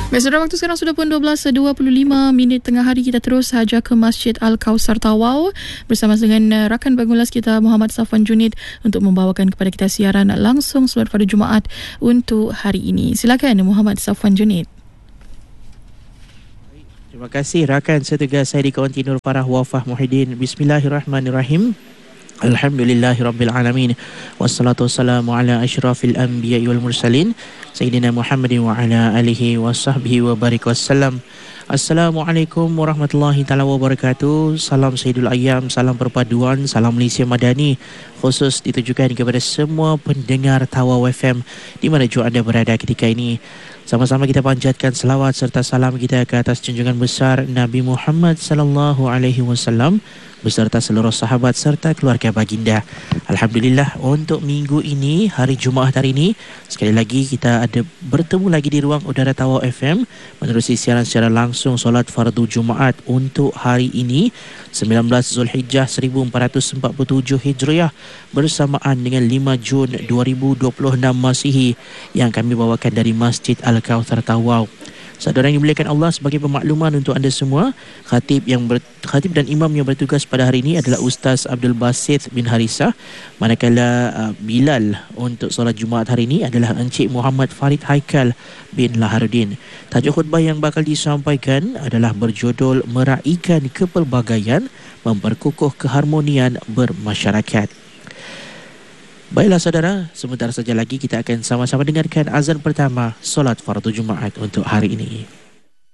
Baik, saudara, waktu sekarang sudah pun 12.25 tengah hari. Kita terus saja ke Masjid Al-Kausar Tawau bersama dengan rakan pengulas kita Muhammad Safwan Junid untuk membawakan kepada kita siaran langsung solat pada Jumaat untuk hari ini. Silakan Muhammad Safwan Junid. Terima kasih rakan setugas saya di Kaunti Nur Farah Wafah Muhyiddin. Bismillahirrahmanirrahim. Alhamdulillahirrabbilalamin. Wassalatu wassalamu ala asyrafil anbiya'i wal mursalin Sayyidina Muhammadin wa ala alihi wa sahbihi wa barik wassalam. Assalamualaikum warahmatullahi ta'ala wabarakatuh. Salam Sayyidul Ayyam, salam perpaduan, salam Malaysia Madani, khusus ditujukan kepada semua pendengar Tawau FM di mana juga anda berada ketika ini. Sama-sama kita panjatkan selawat serta salam kita ke atas junjungan besar Nabi Muhammad sallallahu alaihi wasallam beserta seluruh sahabat serta keluarga baginda. Alhamdulillah, untuk minggu ini, hari Jumaat hari ini, sekali lagi kita ada bertemu lagi di ruang udara Tawau FM menerusi siaran secara langsung solat fardu Jumaat untuk hari ini 19 Zulhijjah 1447 Hijriah bersamaan dengan 5 Jun 2026 Masihi yang kami bawakan dari Masjid Al-Kausar Tawau. Saudara yang dimuliakan Allah, sebagai pemakluman untuk anda semua, khatib dan imam yang bertugas pada hari ini adalah Ustaz Abdul Basit bin Harisah, manakala Bilal untuk solat Jumaat hari ini adalah Encik Muhammad Farid Haikal bin Laharuddin. Tajuk khutbah yang bakal disampaikan adalah berjudul Meraihkan Kepelbagaian, Memperkukuh Keharmonian Bermasyarakat. Baiklah saudara, sebentar saja lagi kita akan sama-sama dengarkan azan pertama solat fardu Jumaat untuk hari ini.